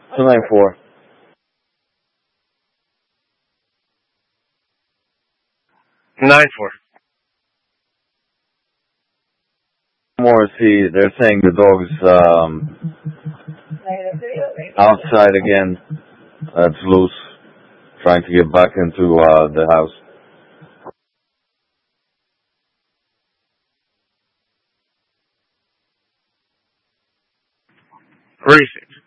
294. 94. More, see, they're saying the dog's outside again. That's loose. Trying to get back into the house. 36.